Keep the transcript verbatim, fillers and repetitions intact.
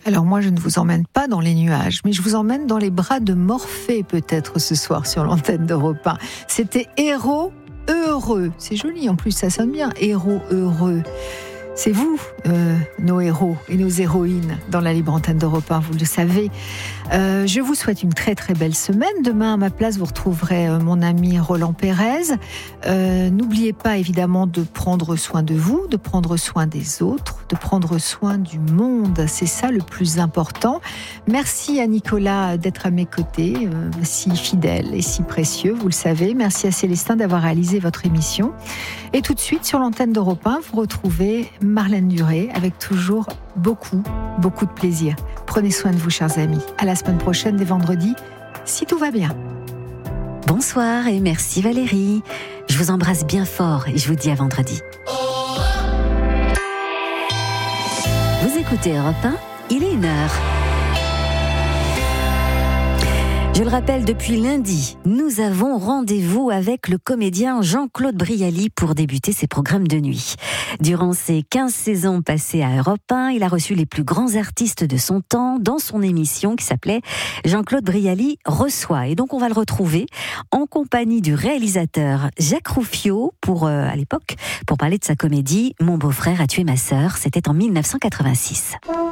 Alors moi, je ne vous emmène pas dans les nuages, mais je vous emmène dans les bras de Morphée peut-être ce soir sur l'antenne d'Europe un. C'était Héros heureux. C'est joli en plus, ça sonne bien. Héros heureux. C'est vous, euh, nos héros et nos héroïnes dans la libre antenne d'Europe un, vous le savez. Euh, je vous souhaite une très très belle semaine. Demain, à ma place, vous retrouverez euh, mon ami Roland Pérez. Euh, n'oubliez pas évidemment de prendre soin de vous, de prendre soin des autres, de prendre soin du monde. C'est ça le plus important. Merci à Nicolas d'être à mes côtés, euh, si fidèle et si précieux, vous le savez. Merci à Célestin d'avoir réalisé votre émission. Et tout de suite, sur l'antenne d'Europe un, vous retrouvez Marlène Duré avec toujours beaucoup, beaucoup de plaisir. Prenez soin de vous, chers amis. À la semaine prochaine, dès vendredi, si tout va bien. Bonsoir et merci Valérie. Je vous embrasse bien fort et je vous dis à vendredi. Vous écoutez Europe un, il est une heure. Je le rappelle, depuis lundi, nous avons rendez-vous avec le comédien Jean-Claude Brialy pour débuter ses programmes de nuit. Durant ses quinze saisons passées à Europe un, il a reçu les plus grands artistes de son temps dans son émission qui s'appelait Jean-Claude Brialy reçoit. Et donc on va le retrouver en compagnie du réalisateur Jacques Rouffio pour, euh, à l'époque, pour parler de sa comédie Mon beau-frère a tué ma sœur. C'était en mille neuf cent quatre-vingt-six.